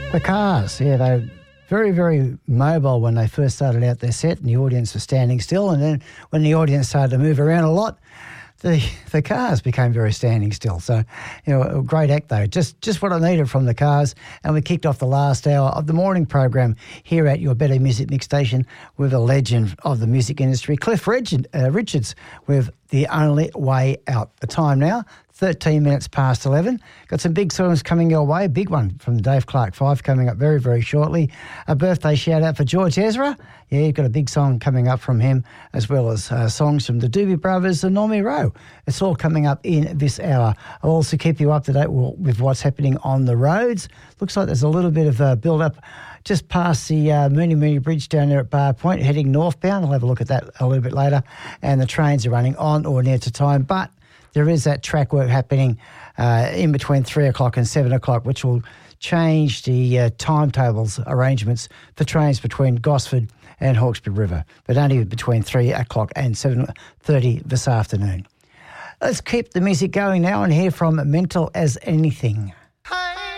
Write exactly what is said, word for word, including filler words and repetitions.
The Cars, yeah, they're very, very mobile when they first started out their set and the audience was standing still, and then when the audience started to move around a lot, the the Cars became very standing still. So, you know, a great act though. Just just what I needed from the Cars. And we kicked off the last hour of the morning program here at your Better Music Mix station with a legend of the music industry, Cliff Richard, uh, Richards, with The Only Way Out. The time now, thirteen minutes past eleven. Got some big songs coming your way. Big one from the Dave Clark Five coming up very, very shortly. A birthday shout out for George Ezra. Yeah, you've got a big song coming up from him, as well as uh, songs from the Doobie Brothers and Normie Rowe. It's all coming up in this hour. I'll also keep you up to date with what's happening on the roads. Looks like there's a little bit of a build-up just past the uh, Mooney Mooney Bridge down there at Bar Point, heading northbound. I'll have a look at that a little bit later. And the trains are running on or near to time, but there is that track work happening uh, in between three o'clock and seven o'clock, which will change the uh, timetables arrangements for trains between Gosford and Hawkesbury River, but only between three o'clock and seven thirty this afternoon. Let's keep the music going now and hear from Mental as Anything.